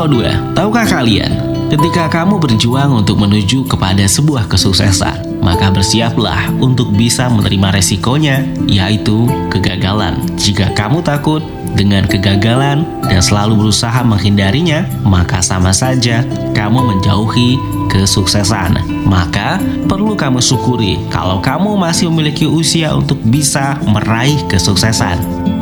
nomor 2, tahukah kalian, ketika kamu berjuang untuk menuju kepada sebuah kesuksesan, maka bersiaplah untuk bisa menerima resikonya, yaitu kegagalan. Jika kamu takut dengan kegagalan dan selalu berusaha menghindarinya, maka sama saja kamu menjauhi kesuksesan. Maka perlu kamu syukuri kalau kamu masih memiliki usia untuk bisa meraih kesuksesan.